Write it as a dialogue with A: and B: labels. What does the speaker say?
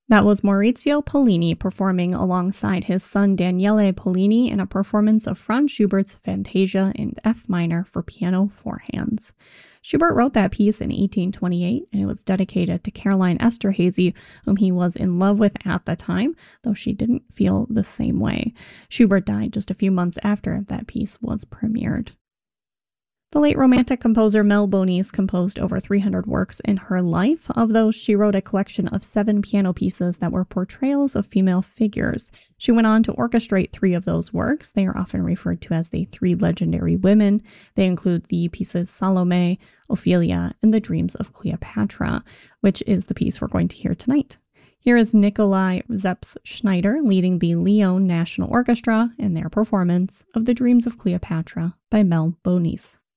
A: That was Maurizio Pollini performing alongside his son Daniele Pollini in a performance of Franz Schubert's Fantasia in F minor for piano four hands. Schubert wrote that piece in 1828, and it was dedicated to Caroline Esterhazy, whom he was in love with at the time, though she didn't feel the same way. Schubert died just a few months after that piece was premiered. The late Romantic composer Mel Bonis composed over 300 works in her life. Of those, she wrote a collection of 7 piano pieces that were portrayals of female figures. She went on to orchestrate 3 of those works. They are often referred to as the 3 legendary women. They include the pieces Salome, Ophelia, and The Dreams of Cleopatra, which is the piece we're going to hear tonight. Here is Nikolai Zeps-Schneider leading the Lyon National Orchestra in their performance of The Dreams of Cleopatra by Mel Bonis.